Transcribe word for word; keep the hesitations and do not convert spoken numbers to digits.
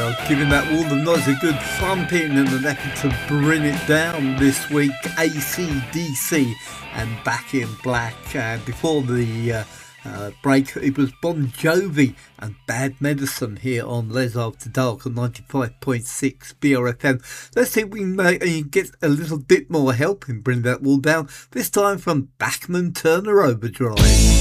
Uh, giving that wall the noise a good thumping and an effort to bring it down this week. A C D C and Back in Black. And before the uh, uh, break, it was Bon Jovi and Bad Medicine here on Les After Dark on ninety-five point six B R F M. Let's see if we can uh, get a little bit more help in bringing that wall down. This time from Bachman Turner Overdrive.